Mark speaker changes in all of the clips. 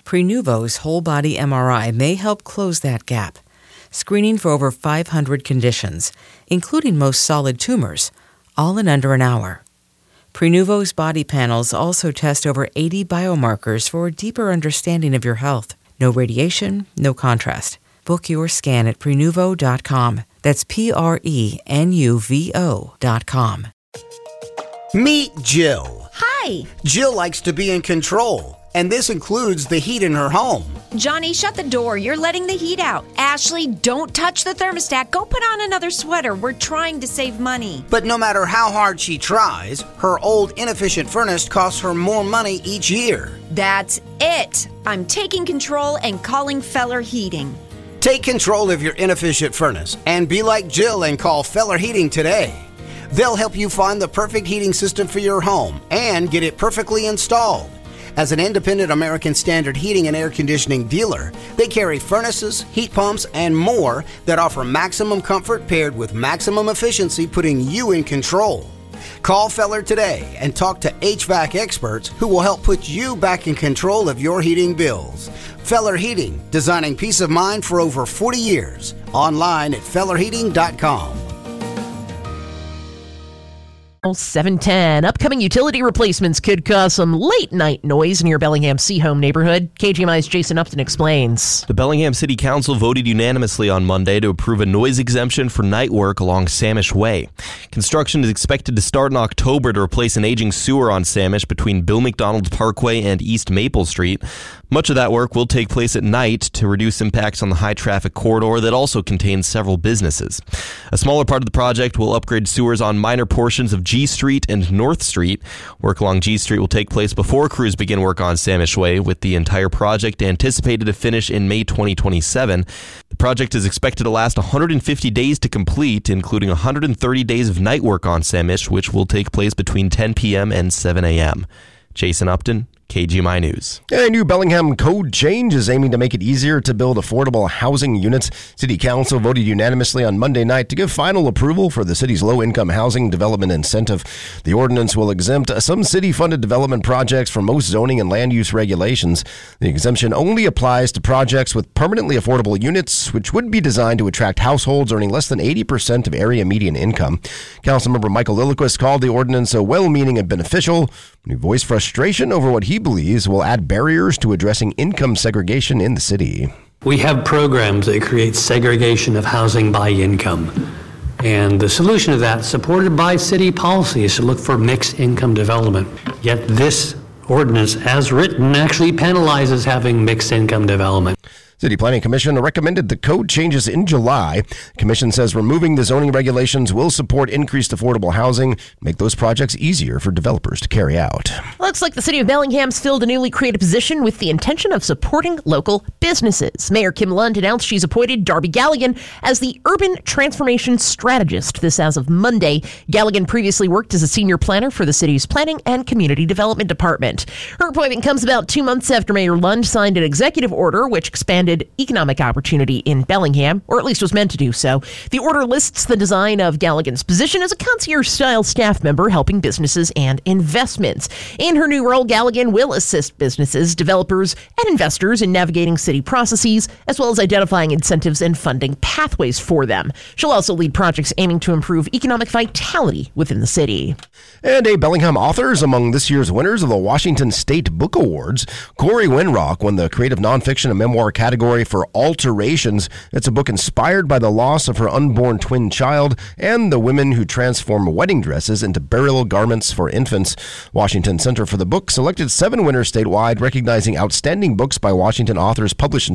Speaker 1: Prenuvo's whole-body MRI may help close that gap, screening for over 500 conditions, including most solid tumors, all in under an hour. Prenuvo's body panels also test over 80 biomarkers for a deeper understanding of your health. No radiation, no contrast. Book your scan at Prenuvo.com. That's Prenuvo.com.
Speaker 2: Meet Jill.
Speaker 3: Hi.
Speaker 2: Jill likes to be in control, and this includes the heat in her home.
Speaker 3: Johnny, shut the door. You're letting the heat out. Ashley, don't touch the thermostat. Go put on another sweater. We're trying to save money.
Speaker 2: But no matter how hard she tries, her old inefficient furnace costs her more money each year.
Speaker 3: That's it. I'm taking control and calling Feller Heating.
Speaker 2: Take control of your inefficient furnace and be like Jill and call Feller Heating today. They'll help you find the perfect heating system for your home and get it perfectly installed. As an independent American Standard heating and air conditioning dealer, they carry furnaces, heat pumps, and more that offer maximum comfort paired with maximum efficiency, putting you in control. Call Feller today and talk to HVAC experts who will help put you back in control of your heating bills. Feller Heating, designing peace of mind for over 40 years. Online at fellerheating.com.
Speaker 4: 710. Upcoming utility replacements could cause some late-night noise near Bellingham Seahome neighborhood. KGMI's Jason Upton explains.
Speaker 5: The Bellingham City Council voted unanimously on Monday to approve a noise exemption for night work along Samish Way. Construction is expected to start in October to replace an aging sewer on Samish between Bill McDonald Parkway and East Maple Street. Much of that work will take place at night to reduce impacts on the high-traffic corridor that also contains several businesses. A smaller part of the project will upgrade sewers on minor portions of G Street and North Street. Work along G Street will take place before crews begin work on Samish Way, with the entire project anticipated to finish in May 2027. The project is expected to last 150 days to complete, including 130 days of night work on Samish, which will take place between 10 p.m. and 7 a.m. Jason Upton, KGMI News.
Speaker 6: A new Bellingham code change is aiming to make it easier to build affordable housing units. City Council voted unanimously on Monday night to give final approval for the city's low-income housing development incentive. The ordinance will exempt some city-funded development projects from most zoning and land use regulations. The exemption only applies to projects with permanently affordable units, which would be designed to attract households earning less than 80% of area median income. Councilmember Michael Lilliquist called the ordinance well-meaning and beneficial. He voiced frustration over what he believes will add barriers to addressing income segregation in the city.
Speaker 7: We have programs that create segregation of housing by income. And the solution to that, supported by city policy, is to look for mixed income development. Yet this ordinance, as written, actually penalizes having mixed income development.
Speaker 6: City Planning Commission recommended the code changes in July. The commission says removing the zoning regulations will support increased affordable housing, make those projects easier for developers to carry out.
Speaker 4: Looks like the city of Bellingham's filled a newly created position with the intention of supporting local businesses. Mayor Kim Lund announced she's appointed Darby Galligan as the Urban Transformation Strategist. This as of Monday. Galligan previously worked as a senior planner for the city's Planning and Community Development Department. Her appointment comes about 2 months after Mayor Lund signed an executive order which expanded economic opportunity in Bellingham, or at least was meant to do so. The order lists the design of Galligan's position as a concierge-style staff member helping businesses and investments. In her new role, Galligan will assist businesses, developers, and investors in navigating city processes, as well as identifying incentives and funding pathways for them. She'll also lead projects aiming to improve economic vitality within the city.
Speaker 6: And a Bellingham author is among this year's winners of the Washington State Book Awards. Corey Winrock won the Creative Nonfiction and Memoir category for Alterations. It's a book inspired by the loss of her unborn twin child and the women who transform wedding dresses into burial garments for infants. Washington Center for the Book selected 7 winners statewide, recognizing outstanding books by Washington authors published in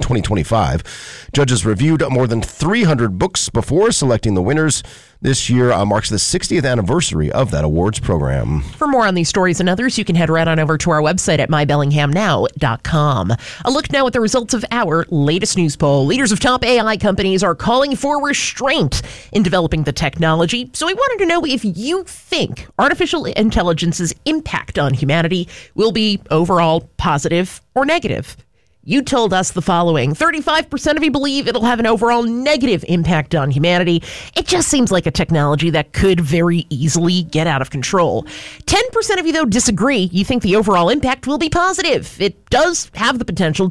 Speaker 6: 2025. Judges reviewed more than 300 books before selecting the winners. This year marks the 60th anniversary of that awards program.
Speaker 4: For more on these stories and others, you can head right on over to our website at mybellinghamnow.com. A look now at the results of our latest news poll. Leaders of top AI companies are calling for restraint in developing the technology. So we wanted to know if you think artificial intelligence's impact on humanity will be overall positive or negative. You told us the following. 35% of you believe it'll have an overall negative impact on humanity. It just seems like a technology that could very easily get out of control. 10% of you, though, disagree. You think the overall impact will be positive. It does have the potential